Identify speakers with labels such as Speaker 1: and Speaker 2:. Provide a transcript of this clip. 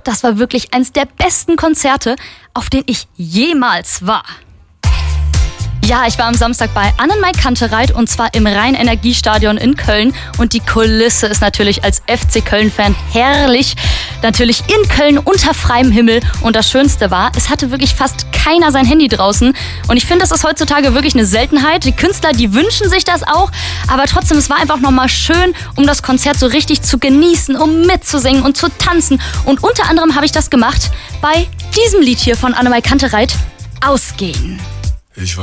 Speaker 1: das war wirklich eins der besten Konzerte, auf denen ich jemals war. Ja, ich war am Samstag bei Annemarie Kantereit und zwar im Rhein-Energiestadion in Köln. Und die Kulisse ist natürlich als FC Köln-Fan herrlich. Natürlich in Köln unter freiem Himmel. Und das Schönste war, es hatte wirklich fast keiner sein Handy draußen. Und ich finde, das ist heutzutage wirklich eine Seltenheit. Die Künstler, die wünschen sich das auch. Aber trotzdem, es war einfach nochmal schön, um das Konzert so richtig zu genießen, um mitzusingen und zu tanzen. Und unter anderem habe ich das gemacht bei diesem Lied hier von Annemarie Kantereit, Ausgehen.